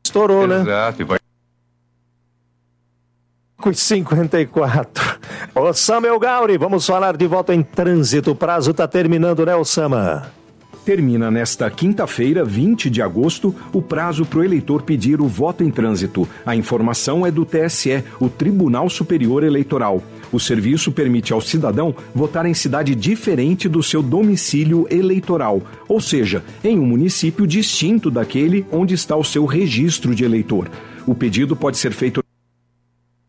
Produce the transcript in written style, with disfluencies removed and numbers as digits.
Estourou, né? Exato, e vai... 54. Ô, Samuel Gauri, vamos falar de voto em trânsito. O prazo está terminando, né, Osama? Termina nesta quinta-feira, 20 de agosto, o prazo para o eleitor pedir o voto em trânsito. A informação é do TSE, o Tribunal Superior Eleitoral. O serviço permite ao cidadão votar em cidade diferente do seu domicílio eleitoral, ou seja, em um município distinto daquele onde está o seu registro de eleitor. O pedido pode ser feito